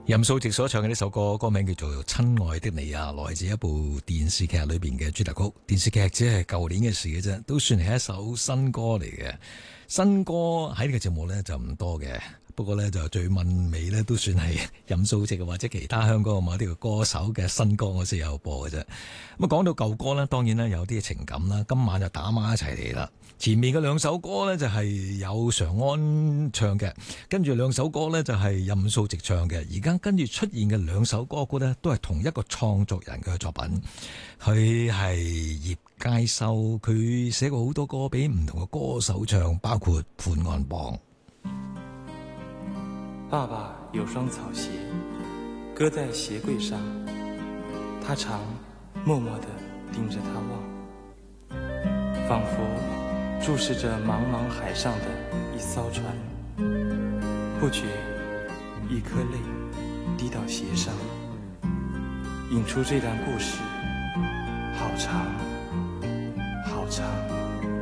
任素汐所唱嘅呢首歌，歌名叫做《親愛的你》啊，來自一部電視劇裏邊嘅主題曲。電視劇只係舊年嘅事嘅啫，都算係一首新歌嚟嘅。新歌喺呢個節目呢就唔多嘅，不過呢就最問尾呢都算係任素汐或者其他香港某啲嘅歌手嘅新歌我先有播嘅啫。咁講到舊歌呢，當然呢有啲情感啦，今晚就打埋一齊嚟啦。前面嘅兩首歌呢，就係有常安唱嘅，跟住兩首歌呢，就係任素汐唱嘅。而家跟住出現嘅兩首歌曲呢，都係同一個創作人嘅作品，佢係葉佳修，佢寫過好多歌俾唔同嘅歌手唱，包括潘安邦。 爸爸有雙草鞋，擱在鞋櫃上，他常默默地盯着它望，仿佛注視着茫茫海上的一艘船，不覺一顆淚滴到鞋上，引出這段故事，好長好長。